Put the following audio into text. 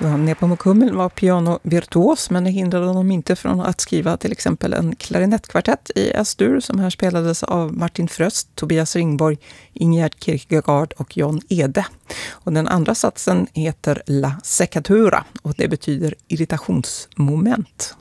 Ja, Nepomuk Hummel var pianovirtuos, men det hindrade honom inte från att skriva till exempel en klarinettkvartett i S-dur som här spelades av Martin Fröst, Tobias Ringborg, Ingegerd Kierkegaard och John Ede. Och den andra satsen heter La Seccatura och det betyder irritationsmoment.